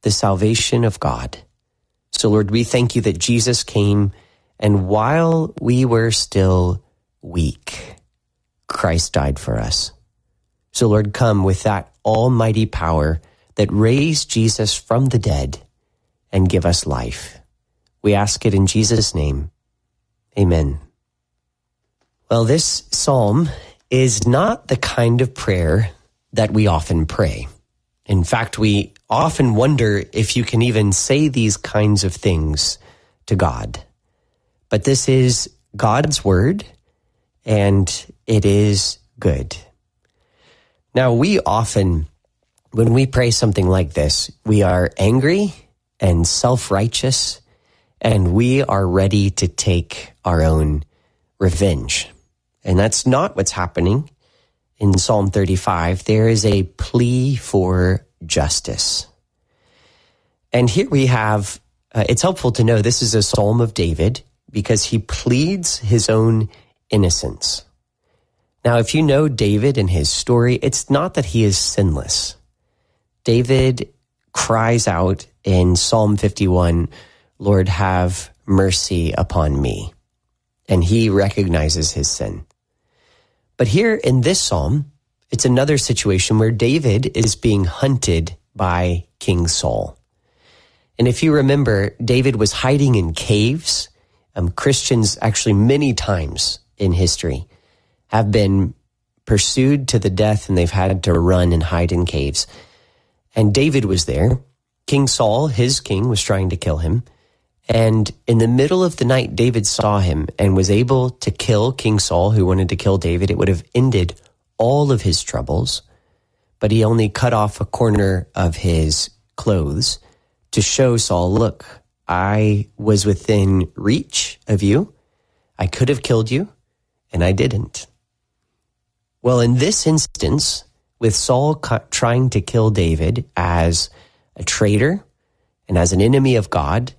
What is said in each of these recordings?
the salvation of God. So Lord, we thank you that Jesus came, and while we were still weak, Christ died for us. So Lord, come with that almighty power that raised Jesus from the dead and give us life. We ask it in Jesus' name. Amen. Well, this psalm is not the kind of prayer that we often pray. In fact, we often wonder if you can even say these kinds of things to God. But this is God's word, and it is good. Now, we often, when we pray something like this, we are angry and self-righteous, and we are ready to take our own revenge. And that's not what's happening in Psalm 35. There is a plea for justice. And here we have, it's helpful to know this is a Psalm of David because he pleads his own innocence. Now, if you know David and his story, it's not that he is sinless. David cries out in Psalm 51, Lord, have mercy upon me. And he recognizes his sin. But here in this psalm, it's another situation where David is being hunted by King Saul. And if you remember, David was hiding in caves. Christians actually many times in history have been pursued to the death, and they've had to run and hide in caves. And David was there. King Saul, his king, was trying to kill him. And in the middle of the night, David saw him and was able to kill King Saul, who wanted to kill David. It would have ended all of his troubles, but he only cut off a corner of his clothes to show Saul, look, I was within reach of you. I could have killed you, and I didn't. Well, in this instance, with Saul trying to kill David as a traitor and as an enemy of God,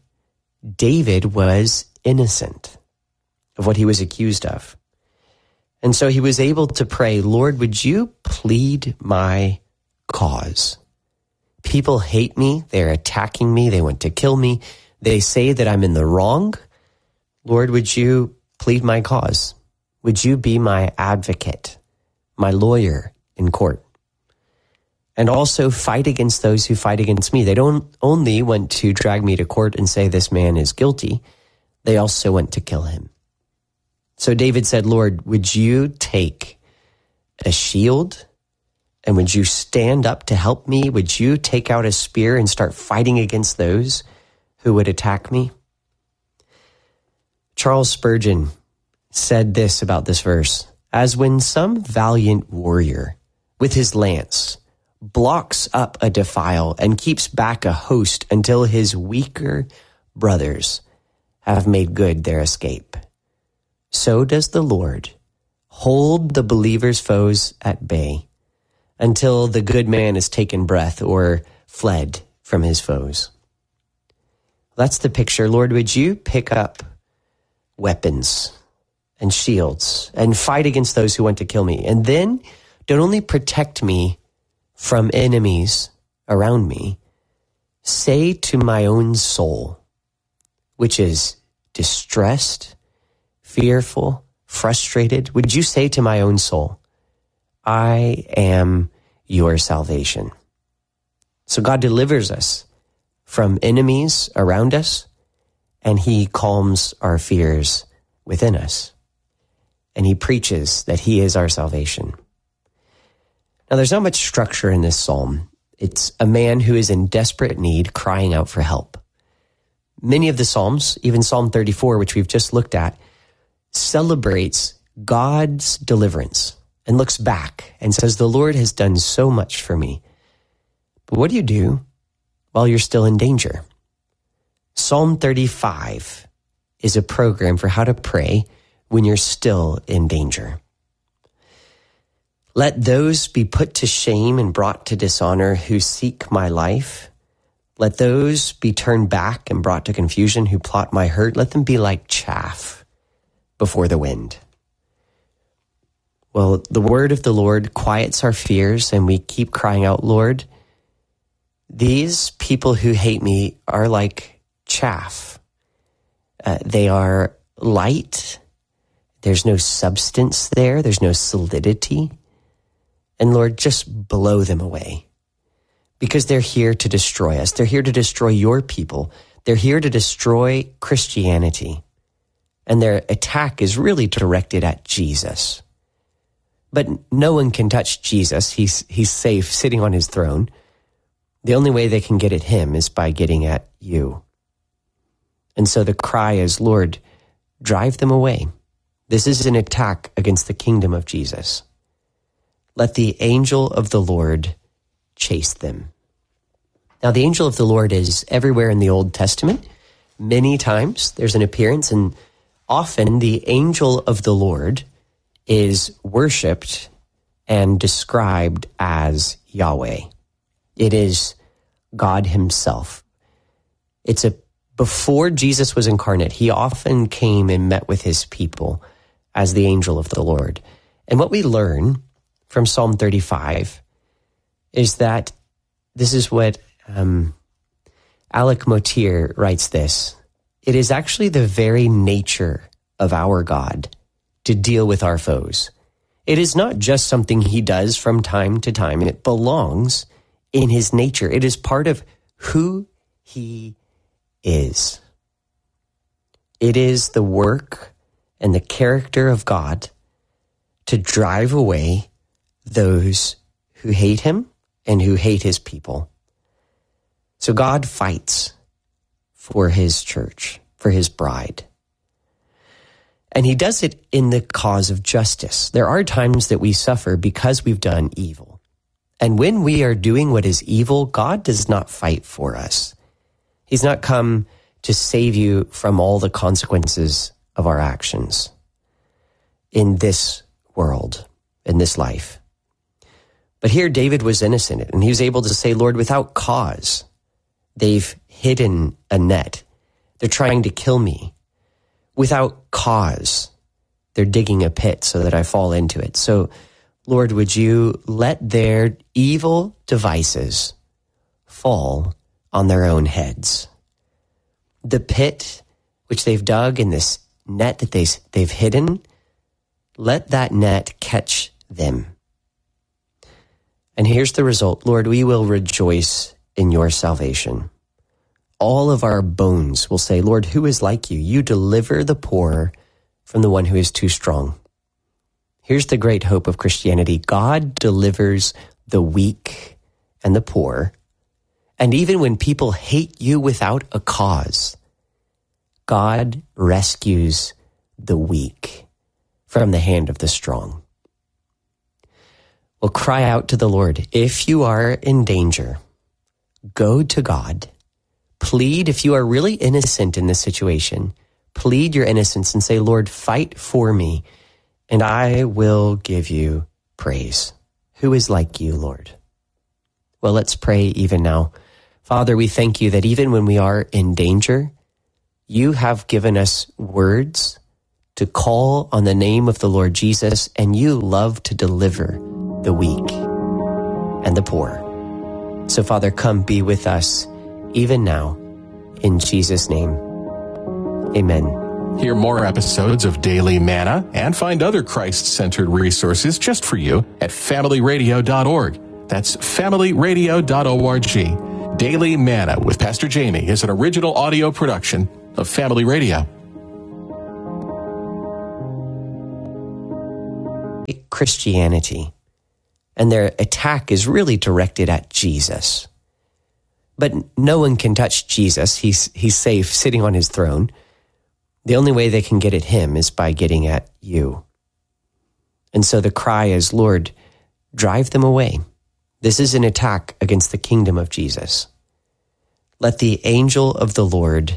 David was innocent of what he was accused of. And so he was able to pray, Lord, would you plead my cause? People hate me. They're attacking me. They want to kill me. They say that I'm in the wrong. Lord, would you plead my cause? Would you be my advocate, my lawyer in court? And also fight against those who fight against me. They don't only want to drag me to court and say this man is guilty. They also want to kill him. So David said, Lord, would you take a shield and would you stand up to help me? Would you take out a spear and start fighting against those who would attack me? Charles Spurgeon said this about this verse, as when some valiant warrior with his lance blocks up a defile and keeps back a host until his weaker brothers have made good their escape. So does the Lord hold the believer's foes at bay until the good man has taken breath or fled from his foes. That's the picture. Lord, would you pick up weapons and shields and fight against those who want to kill me? And then don't only protect me from enemies around me, say to my own soul, which is distressed, fearful, frustrated, would you say to my own soul, I am your salvation. So God delivers us from enemies around us, and he calms our fears within us. And he preaches that he is our salvation. Now, there's not much structure in this psalm. It's a man who is in desperate need crying out for help. Many of the psalms, even Psalm 34, which we've just looked at, celebrates God's deliverance and looks back and says, the Lord has done so much for me. But what do you do while you're still in danger? Psalm 35 is a program for how to pray when you're still in danger. Let those be put to shame and brought to dishonor who seek my life. Let those be turned back and brought to confusion who plot my hurt. Let them be like chaff before the wind. Well, the word of the Lord quiets our fears, and we keep crying out, Lord, these people who hate me are like chaff. They are light. There's no substance there. There's no solidity. And Lord, just blow them away, because they're here to destroy us. They're here to destroy your people. They're here to destroy Christianity. And their attack is really directed at Jesus. But no one can touch Jesus. He's safe sitting on his throne. The only way they can get at him is by getting at you. And so the cry is, Lord, drive them away. This is an attack against the kingdom of Jesus. Let the angel of the Lord chase them. Now, the angel of the Lord is everywhere in the Old Testament. Many times there's an appearance, and often the angel of the Lord is worshipped and described as Yahweh. It is God himself. Before Jesus was incarnate, he often came and met with his people as the angel of the Lord. And what we learn from Psalm 35 is that this is what Alec Motir writes this. It is actually the very nature of our God to deal with our foes. It is not just something he does from time to time, and it belongs in his nature. It is part of who he is. It is the work and the character of God to drive away those who hate him and who hate his people. So God fights for his church, for his bride. And he does it in the cause of justice. There are times that we suffer because we've done evil. And when we are doing what is evil, God does not fight for us. He's not come to save you from all the consequences of our actions in this world, in this life. But here David was innocent, and he was able to say, Lord, without cause, they've hidden a net. They're trying to kill me. Without cause, they're digging a pit so that I fall into it. So, Lord, would you let their evil devices fall on their own heads? The pit which they've dug and this net that they've hidden, let that net catch them. And here's the result. Lord, we will rejoice in your salvation. All of our bones will say, Lord, who is like you? You deliver the poor from the one who is too strong. Here's the great hope of Christianity. God delivers the weak and the poor. And even when people hate you without a cause, God rescues the weak from the hand of the strong. Well, cry out to the Lord. If you are in danger, go to God. Plead, if you are really innocent in this situation, plead your innocence and say, Lord, fight for me, and I will give you praise. Who is like you, Lord? Well, let's pray even now. Father, we thank you that even when we are in danger, you have given us words to call on the name of the Lord Jesus, and you love to deliver the weak and the poor. So, Father, come be with us even now, in Jesus' name. Amen. Hear more episodes of Daily Manna and find other Christ-centered resources just for you at familyradio.org. That's familyradio.org. Daily Manna with Pastor Jamie is an original audio production of Family Radio. Christianity, and their attack is really directed at Jesus. But no one can touch Jesus. He's safe sitting on his throne. The only way they can get at him is by getting at you. And so the cry is, Lord, drive them away. This is an attack against the kingdom of Jesus. Let the angel of the Lord